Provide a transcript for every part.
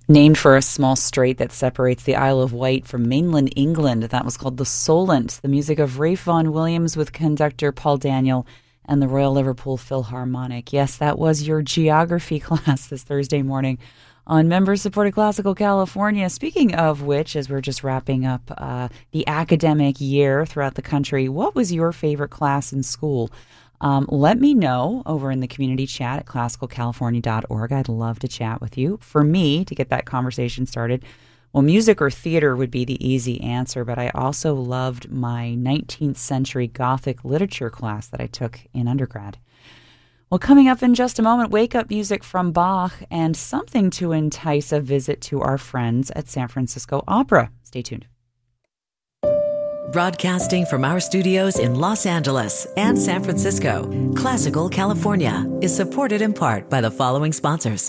Named for a small strait that separates the Isle of Wight from mainland England, that was called the Solent, the music of Ralph Vaughan Williams with conductor Paul Daniel and the Royal Liverpool Philharmonic. Yes, that was your geography class this Thursday morning on member-supported Classical California. Speaking of which, as we're just wrapping up the academic year throughout the country, what was your favorite class in school? Let me know over in the community chat at classicalcalifornia.org. I'd love to chat with you. For me, to get that conversation started, well, music or theater would be the easy answer, but I also loved my 19th century Gothic literature class that I took in undergrad. Well, coming up in just a moment, wake-up music from Bach and something to entice a visit to our friends at San Francisco Opera. Stay tuned. Broadcasting from our studios in Los Angeles and San Francisco, Classical California is supported in part by the following sponsors.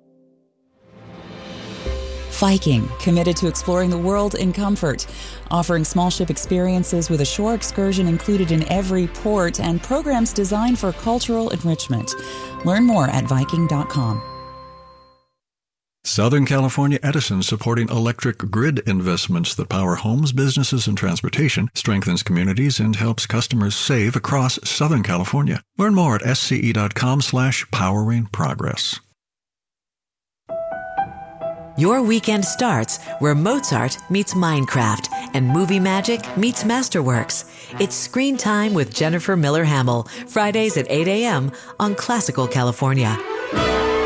Viking, committed to exploring the world in comfort, offering small ship experiences with a shore excursion included in every port and programs designed for cultural enrichment. Learn more at Viking.com. Southern California Edison, supporting electric grid investments that power homes, businesses, and transportation, strengthens communities, and helps customers save across Southern California. Learn more at sce.com/poweringprogress. Your weekend starts where Mozart meets Minecraft and movie magic meets Masterworks. It's Screen Time with Jennifer Miller Hamill, Fridays at 8 a.m. on Classical California.